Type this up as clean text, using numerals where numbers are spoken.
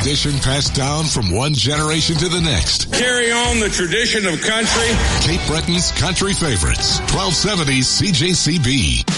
tradition passed down from one generation to the next. Carry on the tradition of country. Cape Breton's country favorites. 1270 CJCB.